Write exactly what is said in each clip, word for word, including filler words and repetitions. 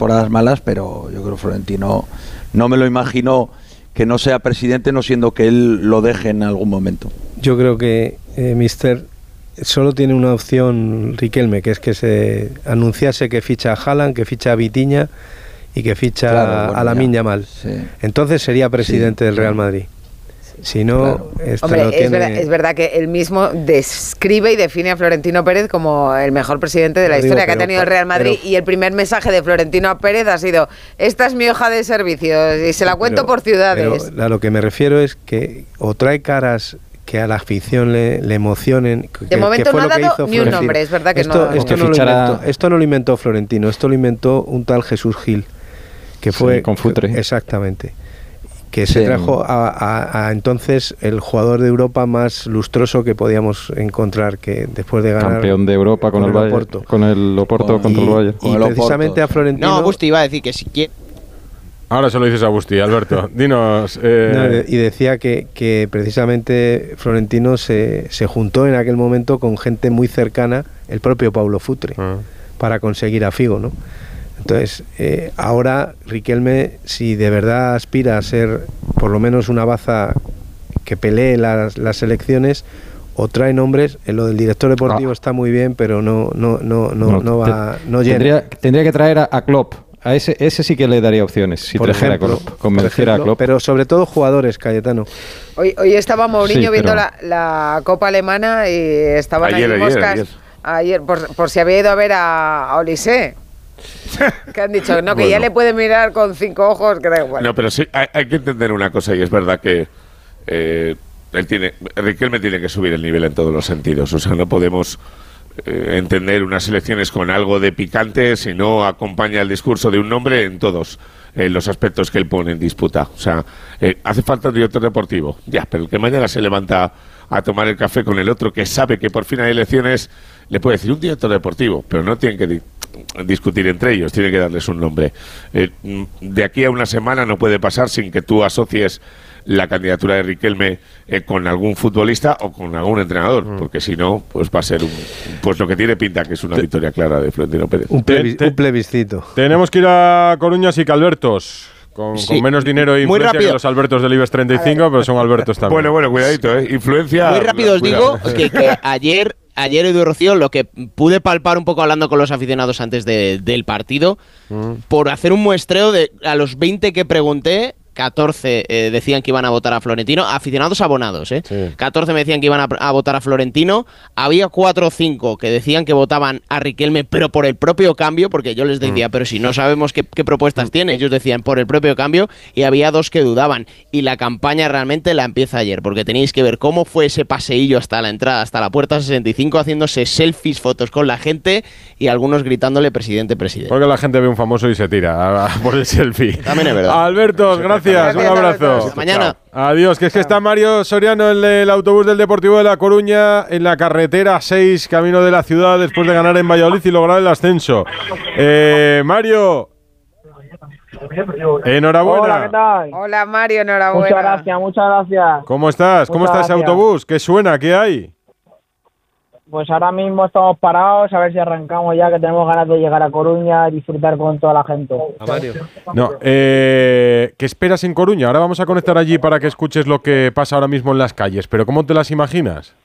temporadas malas, pero yo creo que Florentino no me lo imagino que no sea presidente, no siendo que él lo deje en algún momento. Yo creo que eh, Mister solo tiene una opción Riquelme, que es que se anunciase que ficha a Haaland, que ficha a Vitinha y que ficha claro, bueno, a Lamine Yamal. Sí. Entonces sería presidente sí, del Real Madrid. Si no, claro. esto Hombre, lo tiene... es, verdad, es verdad que él mismo describe y define a Florentino Pérez como el mejor presidente de la digo, historia pero, que ha tenido el Real Madrid, pero, y el primer mensaje de Florentino Pérez ha sido: esta es mi hoja de servicios y se la cuento pero, por ciudades. Pero a lo que me refiero es que o trae caras que a la afición le, le emocionen. De que, momento que no ha dado ni un nombre, es verdad que esto, no. Esto, no fichara... lo inventó, esto no lo inventó Florentino, esto lo inventó un tal Jesús Gil, que fue... Sí, con Futre. Exactamente. Que se sí. trajo a, a, a entonces el jugador de Europa más lustroso que podíamos encontrar, que después de ganar... Campeón de Europa con, con el, el Oporto. Con el Oporto contra y, el Bayern. Y, y precisamente a Florentino... No, Busti iba a decir que si quiere... Ahora se lo dices a Busti, Alberto. Dinos... Eh... No, y decía que, que precisamente Florentino se, se juntó en aquel momento con gente muy cercana, el propio Paulo Futre, uh-huh. para conseguir a Figo, ¿no? Entonces, eh, ahora Riquelme, si de verdad aspira a ser por lo menos una baza que pelee las, las elecciones, o trae nombres. En lo del director deportivo ah. está muy bien, pero no no no no, no, no va no llena. Tendría, tendría que traer a, a Klopp. A ese, ese sí que le daría opciones, si por ejemplo, a Klopp, convencer ejemplo, a Klopp. Pero sobre todo jugadores, Cayetano. Hoy, hoy estaba Mourinho sí, viendo pero... la, la Copa Alemana y estaban ayer, ahí ayer, moscas. Ayer, ayer por, por si había ido a ver a, a Olise. Que han dicho, no, que bueno. ya le puede mirar con cinco ojos, que da igual. No, pero sí, hay, hay que entender una cosa, y es verdad que eh, él tiene, Riquelme tiene que subir el nivel en todos los sentidos. O sea, no podemos eh, entender unas elecciones con algo de picante si no acompaña el discurso de un nombre en todos eh, los aspectos que él pone en disputa. O sea, eh, hace falta un director deportivo, ya, pero el que mañana se levanta a tomar el café con el otro, que sabe que por fin hay elecciones, le puede decir un director deportivo, pero no tienen que di- discutir entre ellos, tiene que darles un nombre. Eh, de aquí a una semana no puede pasar sin que tú asocies la candidatura de Riquelme eh, con algún futbolista o con algún entrenador, mm. porque si no, pues va a ser un, pues lo que tiene pinta que es una te, victoria clara de Florentino Pérez. Un, plebi- te, un plebiscito. Tenemos que ir a Coruñas y Calbertos. Con, sí. con menos dinero e influencia que los Albertos del IBEX treinta y cinco, pero son Albertos también. Bueno, bueno, cuidadito, ¿eh? Influencia... Muy rápido os digo que, que ayer, ayer Edu Rocío, lo que pude palpar un poco hablando con los aficionados antes de, del partido, mm. por hacer un muestreo de a los veinte que pregunté, catorce eh, decían que iban a votar a Florentino, aficionados abonados, ¿eh? Sí. catorce me decían que iban a, a votar a Florentino, había cuatro o cinco que decían que votaban a Riquelme, pero por el propio cambio, porque yo les decía, mm. pero si no sabemos qué, qué propuestas mm. tiene, ellos decían por el propio cambio, y había dos que dudaban, y la campaña realmente la empieza ayer, porque tenéis que ver cómo fue ese paseillo hasta la entrada, hasta la puerta sesenta y cinco, haciéndose selfies, fotos con la gente, y algunos gritándole presidente, presidente. Porque la gente ve un famoso y se tira a, a por el selfie. También es verdad. Alberto, gracias. Gracias, un abrazo. Hasta mañana. Adiós, que es que está Mario Soriano, el del autobús del Deportivo de La Coruña, en la carretera seis, camino de la ciudad, después de ganar en Valladolid y lograr el ascenso. Eh, Mario, enhorabuena. Hola, ¿qué tal? Hola, Mario, enhorabuena. Muchas gracias, muchas gracias. ¿Cómo estás? ¿Cómo muchas está ese gracias. autobús? ¿Qué suena? ¿Qué hay? Pues ahora mismo estamos parados, a ver si arrancamos ya, que tenemos ganas de llegar a Coruña y disfrutar con toda la gente. A Mario. No, eh, ¿qué esperas en Coruña? Ahora vamos a conectar allí para que escuches lo que pasa ahora mismo en las calles, pero ¿cómo te las imaginas?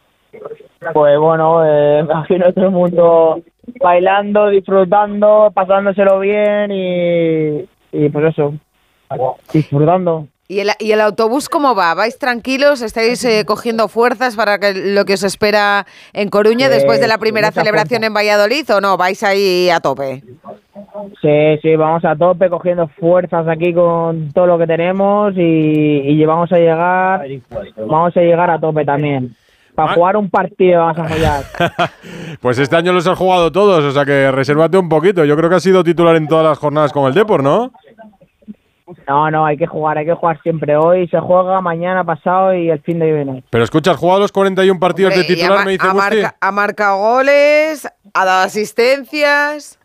Pues bueno, eh, me imagino a todo el mundo bailando, disfrutando, pasándoselo bien y, y pues eso, disfrutando. ¿Y el, ¿Y el autobús cómo va? ¿Vais tranquilos? ¿Estáis eh, cogiendo fuerzas para que lo que os espera en Coruña eh, después de la primera celebración fuerza. en Valladolid o no? ¿Vais ahí a tope? Sí, sí, vamos a tope cogiendo fuerzas aquí con todo lo que tenemos y, y vamos a llegar, vamos a llegar a tope también. Para jugar un partido vamos a jugar. Pues este año los has jugado todos, o sea que resérvate un poquito. Yo creo que has sido titular en todas las jornadas con el Depor, ¿no? No, no, hay que jugar, hay que jugar siempre. Hoy se juega, mañana, pasado y el fin de viene. Pero escucha, has jugado los cuarenta y uno partidos Hombre, de titular, me dice ha, marca, ha marcado goles, ha dado asistencias.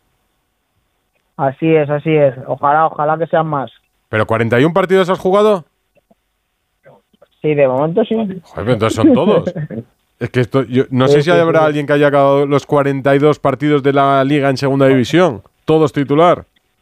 Así es, así es. Ojalá, ojalá que sean más. ¿Pero cuarenta y uno partidos has jugado? Sí, de momento sí. Joder, pero entonces son todos. Es que esto, yo no sí, sé si sí, habrá sí. alguien que haya acabado los cuarenta y dos partidos de la Liga en Segunda División. Todos titular.